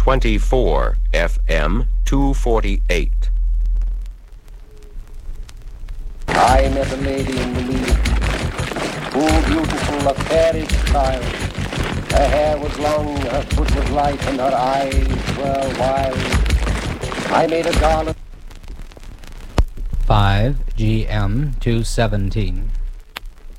24 FM 248. I met a lady in the lead, full beautiful, a fairish child. Her hair was long, her foot was light, and her eyes were wild. I made a garland. 5 GM 217.